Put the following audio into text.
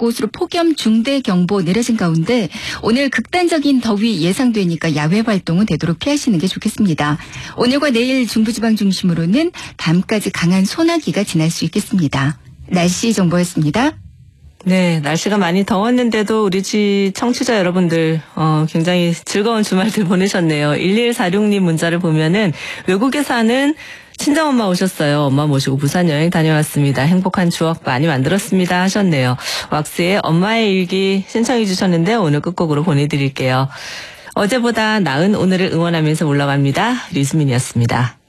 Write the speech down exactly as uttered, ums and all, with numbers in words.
곳으로 폭염 중대경보 내려진 가운데 오늘 극단적인 더위 예상되니까 야외 활동은 되도록 피하시는 게 좋겠습니다. 오늘과 내일 중부지방 중심으로는 밤까지 강한 소나기가 지날 수 있겠습니다. 날씨 정보였습니다. 네, 날씨가 많이 더웠는데도 우리 집 청취자 여러분들 어, 굉장히 즐거운 주말들 보내셨네요. 일일사육 님 문자를 보면은 외국에 사는 친정엄마 오셨어요. 엄마 모시고 부산 여행 다녀왔습니다. 행복한 추억 많이 만들었습니다 하셨네요. 왁스의 엄마의 일기 신청해 주셨는데 오늘 끝곡으로 보내드릴게요. 어제보다 나은 오늘을 응원하면서 올라갑니다. 류수민이었습니다.